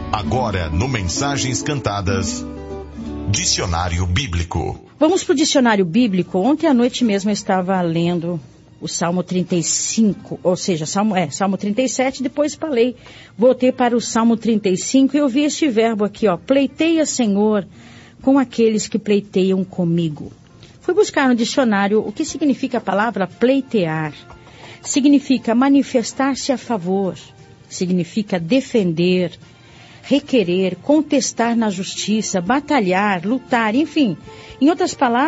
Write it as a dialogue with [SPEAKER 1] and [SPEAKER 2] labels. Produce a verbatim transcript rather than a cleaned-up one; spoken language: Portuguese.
[SPEAKER 1] Agora no Mensagens Cantadas, Dicionário Bíblico.
[SPEAKER 2] Vamos para o Dicionário Bíblico. Ontem à noite mesmo eu estava lendo o Salmo trinta e cinco, ou seja, Salmo, é, Salmo trinta e sete, depois falei, voltei para o Salmo trinta e cinco e eu vi este verbo aqui, ó, pleiteia, Senhor, com aqueles que pleiteiam comigo. Fui buscar no dicionário o que significa a palavra pleitear. Significa manifestar-se a favor, significa defender, requerer, contestar na justiça, batalhar, lutar, enfim. Em outras palavras,